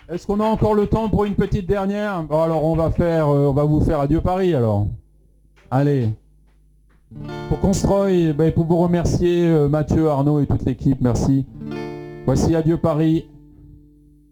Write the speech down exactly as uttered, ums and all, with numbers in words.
Est-ce qu'on a encore le temps pour une petite dernière? Bon, alors on va faire, euh, on va vous faire adieu Paris alors. Allez. Pour Constroy, ben, pour vous remercier, euh, Mathieu, Arnaud et toute l'équipe, merci. Voici adieu Paris.